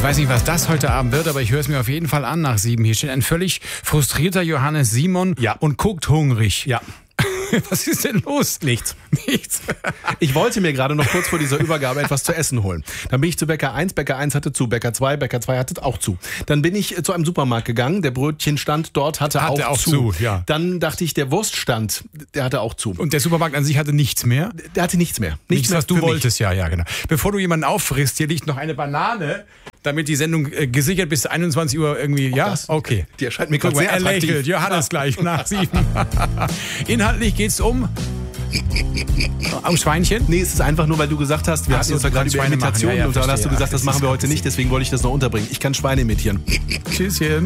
Ich weiß nicht, was das heute Abend wird, aber ich höre es mir auf jeden Fall an nach 7. Hier steht ein völlig frustrierter Johannes Simon und guckt hungrig. Ja. Was ist denn los? Nichts. Nichts. Ich wollte mir gerade noch kurz vor dieser Übergabe etwas zu essen holen. Dann bin ich zu Bäcker 1, Bäcker 1 hatte zu, Bäcker 2 hatte auch zu. Dann bin ich zu einem Supermarkt gegangen, der Brötchenstand dort hatte auch zu. Ja. Dann dachte ich, der Wurststand, der hatte auch zu. Und der Supermarkt an sich hatte nichts mehr? Der hatte nichts mehr. Nichts, was du für mich. wolltest, ja, genau. Bevor du jemanden auffrisst, hier liegt noch eine Banane, damit die Sendung gesichert bis 21 Uhr irgendwie, ja? Okay. Die erscheint mir Guck gerade mal, sehr er attraktiv. lächelt, Johannes gleich nach 7. Inhaltlich geht's um Schweinchen? Nee, es ist einfach nur, weil du gesagt hast, wir hatten uns da gerade über Schweine machen. Imitationen Ja, und dann hast du verstehe. gesagt, das machen wir heute nicht, deswegen wollte ich das noch unterbringen. Ich kann Schweine imitieren. Tschüsschen.